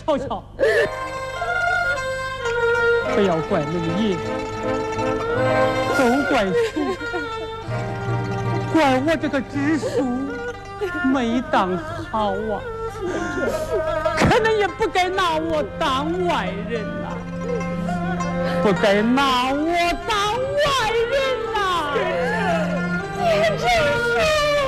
瞧瞧，不要怪龙爷，都怪叔，怪我这个知书没当好啊，可能也不该拿我当外人呐，不该拿我